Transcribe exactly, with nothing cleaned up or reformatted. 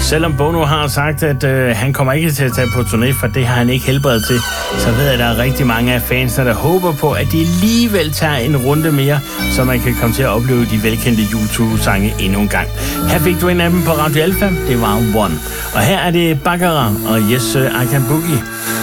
Selvom Bono har sagt, at øh, han kommer ikke til at tage på turné, for det har han ikke helbred til, så ved jeg, at der er rigtig mange af fansene, der håber på, at de alligevel tager en runde mere, så man kan komme til at opleve de velkendte YouTube-sange endnu en gang. Her fik du en af dem på Radio Alpha. Det var One. Og her er det Baccarat og Yes Sir, I Can Boogie.